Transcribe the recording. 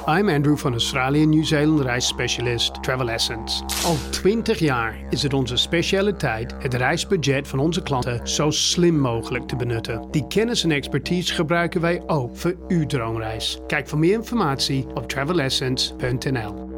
I'm Andrew van Australië Nieuw-Zeeland reisspecialist Travel Essence. Al 20 jaar is het onze specialiteit het reisbudget van onze klanten zo slim mogelijk te benutten. Die kennis en expertise gebruiken wij ook voor uw droomreis. Kijk voor meer informatie op travelessence.nl.